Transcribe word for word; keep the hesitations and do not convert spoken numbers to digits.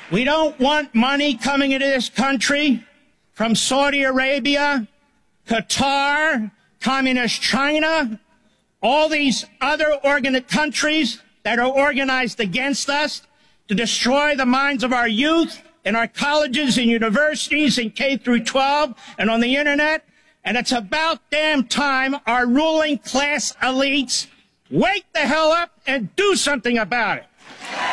We don't want money coming into this country from Saudi Arabia, Qatar, Communist China, all these other organ countries that are organized against us to destroy the minds of our youth in our colleges and universities in K through twelve and on the internet. And it's about damn time our ruling class elites wake the hell up and do something about it.